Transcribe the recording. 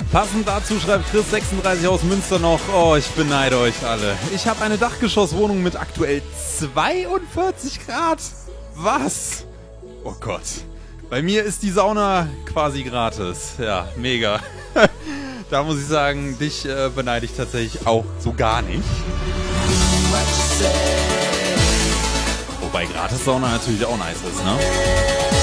Passend dazu schreibt Chris36 aus Münster noch, oh, ich beneide euch alle. Ich habe eine Dachgeschosswohnung mit aktuell 42 Grad. Was? Oh Gott. Bei mir ist die Sauna quasi gratis. Ja, mega. Da muss ich sagen, dich beneide ich tatsächlich auch so gar nicht. Wobei Gratis-Sauna natürlich auch nice ist, ne?